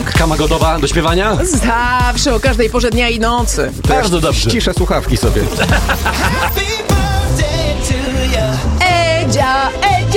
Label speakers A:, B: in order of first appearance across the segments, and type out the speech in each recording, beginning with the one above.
A: Kama gotowa do śpiewania?
B: Zawsze, o każdej porze dnia i nocy.
A: Bardzo dobrze.
C: Ciszę słuchawki sobie.
B: Edzia!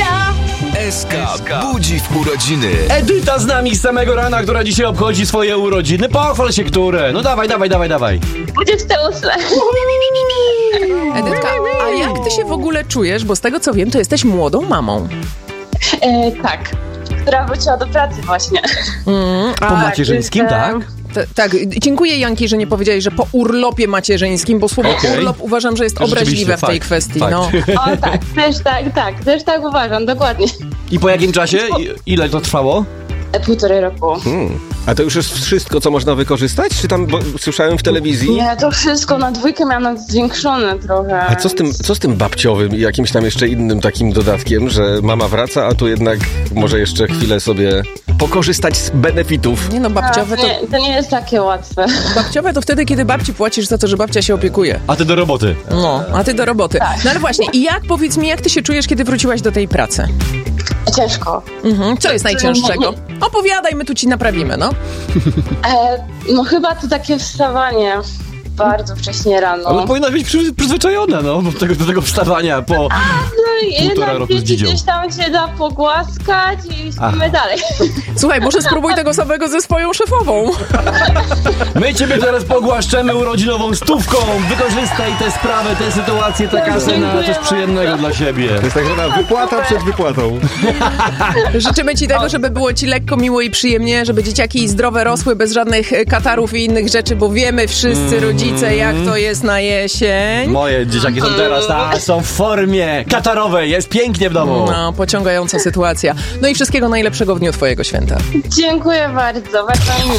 D: SK budzi w urodziny.
A: Edyta z nami z samego rana, która dzisiaj obchodzi swoje urodziny. Pochwal się, które. No dawaj.
E: 28.
B: Edytka, a jak ty się w ogóle czujesz? Bo z tego co wiem, to jesteś młodą mamą.
E: Tak, która wróciła do pracy właśnie.
A: Po macierzyńskim, tak?
B: Tak, dziękuję Janki, że nie powiedziałeś, że po urlopie macierzyńskim, bo słowo urlop uważam, że jest
A: To
B: obraźliwe w tej
A: fakt,
B: kwestii.
A: fakt.
B: No.
E: O tak, też tak uważam, dokładnie.
A: I po jakim czasie? Ile to trwało?
E: 1,5 roku.
C: A to już jest wszystko, co można wykorzystać? Czy tam, bo słyszałem w telewizji...
E: Nie, to wszystko na 2 miałam nawet zwiększone trochę.
C: A co z tym babciowym i jakimś tam jeszcze innym takim dodatkiem, że mama wraca, a tu jednak może jeszcze chwilę sobie pokorzystać z benefitów?
B: Nie no, babciowe
E: To nie jest takie łatwe.
B: babciowe to wtedy, kiedy babci płacisz za to, że babcia się opiekuje.
A: A ty do roboty.
B: No, a ty do roboty. No ale właśnie, i powiedz mi, jak ty się czujesz, kiedy wróciłaś do tej pracy?
E: Ciężko.
B: Co jest najcięższego? Opowiadaj, my tu ci naprawimy, no.
E: No chyba to takie wstawanie bardzo wcześnie rano.
A: Ale powinna być przyzwyczajona, no, do tego wstawania po półtora roku z
E: dzieci
A: dzidzią.
E: gdzieś tam się da pogłaskać i śpimy dalej.
B: Słuchaj, może spróbuj tego samego ze swoją szefową.
A: My ciebie teraz pogłaszczemy urodzinową stówką. Wykorzystaj tę sprawę, tę sytuację, tę kasę na coś przyjemnego dla siebie.
C: To jest tak zwana wypłata przed wypłatą.
B: Życzymy ci tego, żeby było ci lekko, miło i przyjemnie, żeby dzieciaki zdrowe rosły bez żadnych katarów i innych rzeczy, bo wiemy wszyscy rodzice, jak to jest na jesień.
A: Moje dzieciaki są teraz, są w formie katarowej, jest pięknie w domu.
B: No, pociągająca sytuacja. No i wszystkiego najlepszego w dniu twojego święta.
E: Dziękuję bardzo mi miło.